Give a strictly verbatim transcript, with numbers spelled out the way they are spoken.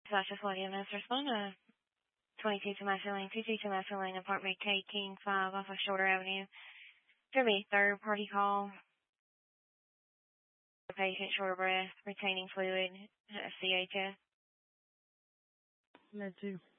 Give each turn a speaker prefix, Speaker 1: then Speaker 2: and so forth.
Speaker 1: Sasha Williams, respond to twenty-two Tomato Lane, two two Tomato Lane, apartment K King five off of Shorter Avenue. There will be a third party call. The patient, short of breath, retaining fluid, C H S.
Speaker 2: Med two.